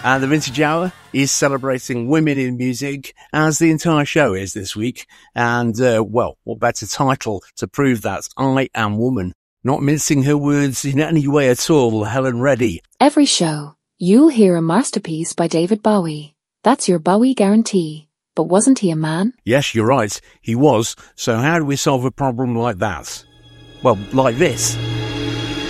And the Vintage Hour is celebrating women in music, as the entire show is this week. And, well, what better title to prove that? I Am Woman. Not mincing her words in any way at all, Helen Reddy. Every show, you'll hear a masterpiece by David Bowie. That's your Bowie guarantee. But wasn't he a man? Yes, you're right. He was. So how do we solve a problem like that? Well, like this.